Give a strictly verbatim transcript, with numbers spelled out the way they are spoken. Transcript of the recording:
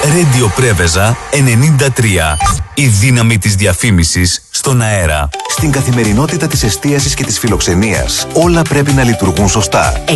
Radio Πρέβεζα ενενήντα τρία. Η δύναμη της διαφήμισης στον αέρα. Στην καθημερινότητα της εστίασης και της φιλοξενίας, όλα πρέπει να λειτουργούν σωστά.